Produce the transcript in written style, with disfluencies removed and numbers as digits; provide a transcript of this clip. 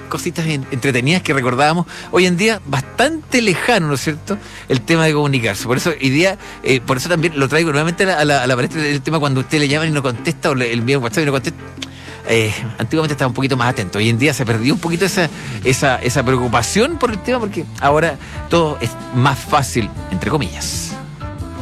cositas entretenidas que recordábamos. Hoy en día, bastante lejano, ¿no es cierto?, el tema de comunicarse. Por eso hoy día, por eso también lo traigo nuevamente a la palestra del tema cuando usted le llaman y no contesta, o le envían WhatsApp y no contesta. Antiguamente estaba un poquito más atento. Hoy en día se perdió un poquito esa preocupación por el tema, porque ahora todo es más fácil, entre comillas.